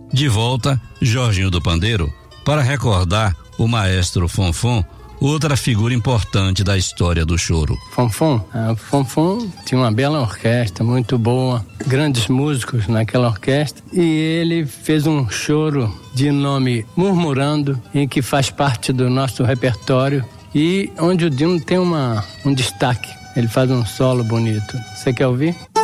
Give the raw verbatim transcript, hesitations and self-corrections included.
De volta, Jorginho do Pandeiro, para recordar o maestro Fonfon, outra figura importante da história do choro. Fonfon, a Fonfon tinha uma bela orquestra, muito boa, grandes músicos naquela orquestra, e ele fez um choro de nome Murmurando, em que faz parte do nosso repertório, e onde o Dino tem uma, um destaque, ele faz um solo bonito. Você quer ouvir?